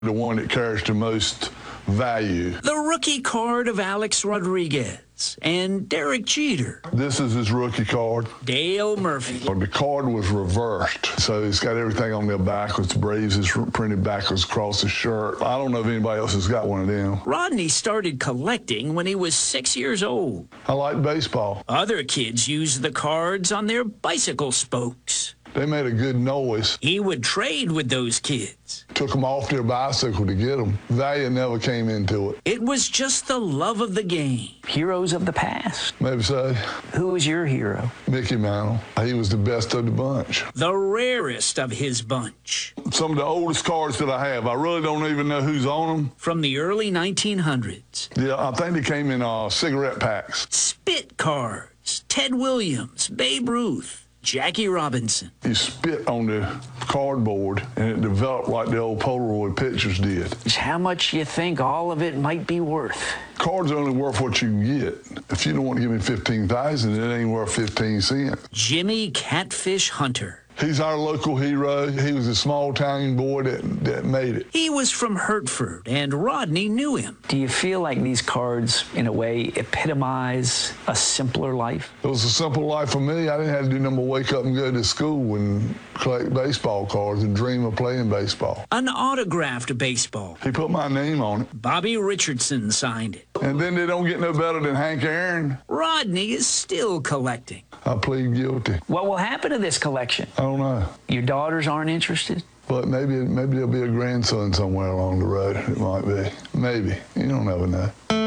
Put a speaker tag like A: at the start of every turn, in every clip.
A: The one that carries the most value.
B: The rookie card of Alex Rodriguez and Derek Jeter.
A: This is his rookie card.
B: Dale Murphy.
A: The card was reversed, so it's got everything on there backwards. Braves is printed backwards across his shirt. I don't know if anybody else has got one of them.
B: Rodney started collecting when he was 6 years old.
A: I like baseball.
B: Other kids used the cards on their bicycle spokes.
A: They made a good noise.
B: He would trade with those kids.
A: Took them off their bicycle to get them. Value never came into it.
B: It was just the love of the game.
C: Heroes of the past.
A: Maybe so.
C: Who was your hero?
A: Mickey Mantle. He was the best of the bunch.
B: The rarest of his bunch.
A: Some of the oldest cards that I have, I really don't even know who's on them.
B: From the early 1900s.
A: Yeah, I think they came in cigarette packs.
B: Spit cards. Ted Williams, Babe Ruth, Jackie Robinson.
A: You spit on the cardboard, and it developed like the old Polaroid pictures did.
C: How much you think all of it might be worth?
A: Cards are only worth what you can get. If you don't want to give me $15,000, it ain't worth 15 cents.
B: Jimmy Catfish Hunter.
A: He's our local hero. He was a small town boy that made it.
B: He was from Hertford, and Rodney knew him.
C: Do you feel like these cards, in a way, epitomize a simpler life?
A: It was a simple life for me. I didn't have to do nothing but wake up and go to school and collect baseball cards and dream of playing baseball.
B: An autographed baseball.
A: He put my name on it.
B: Bobby Richardson signed it.
A: And then they don't get no better than Hank Aaron.
B: Rodney is still collecting.
A: I plead guilty.
C: What will happen to this collection?
A: I don't know.
C: Your daughters aren't interested?
A: But maybe there'll be a grandson somewhere along the road. It might be. Maybe. You don't ever know.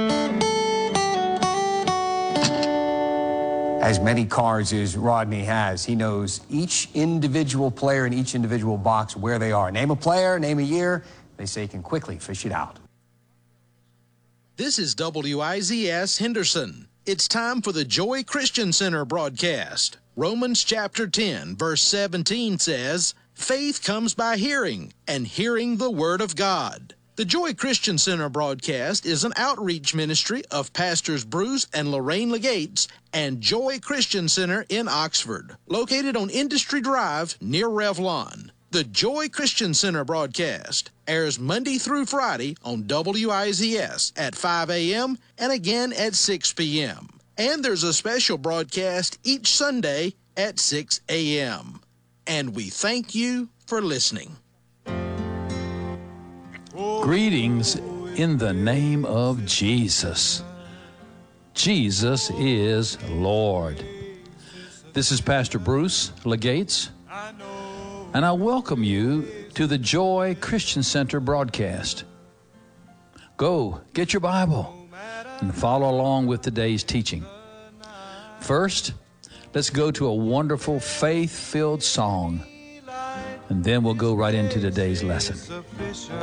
D: As many cards as Rodney has, he knows each individual player in each individual box where they are. Name a player, name a year. They say he can quickly fish it out.
E: This is WIZS Henderson. It's time for the Joy Christian Center broadcast. Romans chapter 10, verse 17 says, "Faith comes by hearing, and hearing the word of God." The Joy Christian Center broadcast is an outreach ministry of Pastors Bruce and Lorraine Legates and Joy Christian Center in Oxford, located on Industry Drive near Revlon. The Joy Christian Center broadcast airs Monday through Friday on WIZS at 5 a.m. and again at 6 p.m. And there's a special broadcast each Sunday at 6 a.m. And we thank you for listening.
F: Greetings in the name of Jesus. Jesus is Lord. This is Pastor Bruce Legates, and I welcome you to the Joy Christian Center broadcast. Go, get your Bible, and follow along with today's teaching. First, let's go to a wonderful faith-filled song, and then we'll go right into today's lesson.